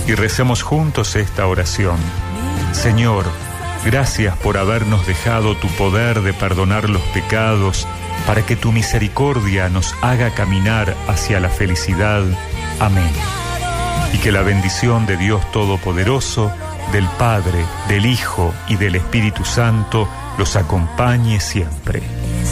Y recemos juntos esta oración. Señor, gracias por habernos dejado tu poder de perdonar los pecados, para que tu misericordia nos haga caminar hacia la felicidad. Amén. Y que la bendición de Dios Todopoderoso, del Padre, del Hijo y del Espíritu Santo los acompañe siempre.